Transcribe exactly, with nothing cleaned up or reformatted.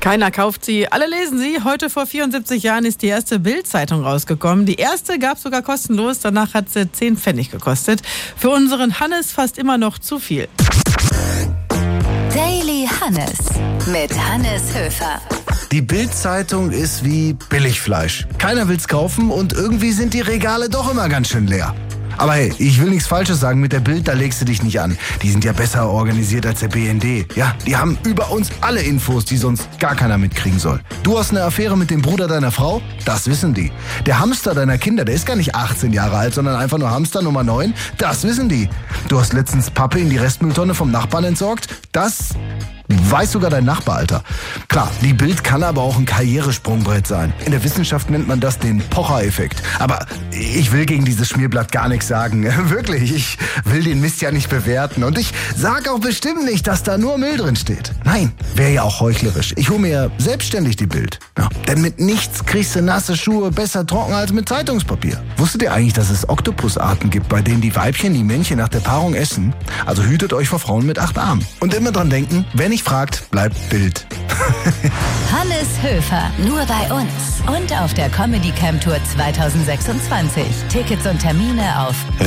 Keiner kauft sie, alle lesen sie. Heute vor vierundsiebzig Jahren ist die erste Bild-Zeitung rausgekommen. Die erste gab es sogar kostenlos, danach hat sie zehn Pfennig gekostet. Für unseren Hannes fast immer noch zu viel. Daily Hannes mit Hannes Höfer. Die Bild-Zeitung ist wie Billigfleisch. Keiner will's kaufen und irgendwie sind die Regale doch immer ganz schön leer. Aber hey, ich will nichts Falsches sagen, mit der Bild, da legst du dich nicht an. Die sind ja besser organisiert als der B N D. Ja, die haben über uns alle Infos, die sonst gar keiner mitkriegen soll. Du hast eine Affäre mit dem Bruder deiner Frau? Das wissen die. Der Hamster deiner Kinder, der ist gar nicht achtzehn Jahre alt, sondern einfach nur Hamster Nummer neun? Das wissen die. Du hast letztens Pappe in die Restmülltonne vom Nachbarn entsorgt? Das weiß sogar dein Nachbar, Alter. Klar, die Bild kann aber auch ein Karrieresprungbrett sein. In der Wissenschaft nennt man das den Pocher-Effekt. Aber ich will gegen dieses Schmierblatt gar nichts sagen. Wirklich, ich will den Mist ja nicht bewerten. Und ich sage auch bestimmt nicht, dass da nur Müll drin steht. Nein, wäre ja auch heuchlerisch. Ich hole mir ja selbstständig die Bild. Ja, denn mit nichts kriegst du nasse Schuhe besser trocken als mit Zeitungspapier. Wusstet ihr eigentlich, dass es Oktopusarten gibt, bei denen die Weibchen die Männchen nach der Paarung essen? Also hütet euch vor Frauen mit acht Armen. Und immer dran denken, wenn ihr fragt, bleibt Bild. Hannes Höfer, nur bei uns und auf der Comedy Camp Tour zwanzig sechsundzwanzig. Tickets und Termine auf